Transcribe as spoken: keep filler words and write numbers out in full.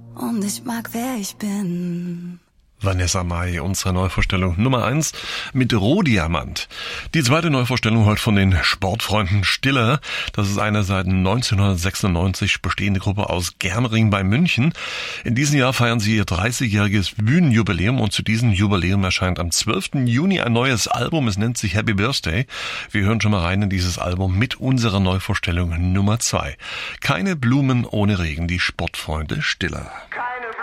Und ich mag, wer ich bin. Vanessa Mai, unsere Neuvorstellung Nummer eins mit Rohdiamant. Die zweite Neuvorstellung heute von den Sportfreunden Stiller. Das ist eine seit neunzehnhundertsechsundneunzig bestehende Gruppe aus Germering bei München. In diesem Jahr feiern sie ihr dreißigjähriges Bühnenjubiläum und zu diesem Jubiläum erscheint am zwölften Juni ein neues Album. Es nennt sich Happy Birthday. Wir hören schon mal rein in dieses Album mit unserer Neuvorstellung Nummer zwei. Keine Blumen ohne Regen, die Sportfreunde Stiller.